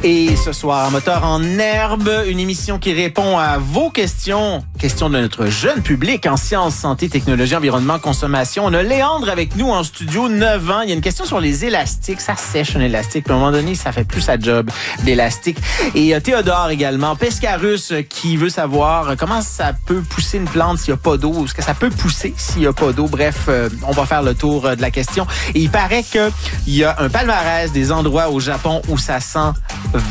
Et ce soir, Moteur en herbe, une émission qui répond à vos questions. Questions de notre jeune public en sciences, santé, technologie, environnement, consommation. On a Léandre avec nous en studio, 9 ans. Il y a une question sur les élastiques. Ça sèche un élastique. Puis à un moment donné, ça fait plus sa job d'élastique. Et Théodore également, Pescarus, qui veut savoir comment ça peut pousser une plante s'il n'y a pas d'eau. Est-ce que ça peut pousser s'il n'y a pas d'eau? Bref, on va faire le tour de la question. Et il paraît qu'il y a un palmarès des endroits au Japon où ça sent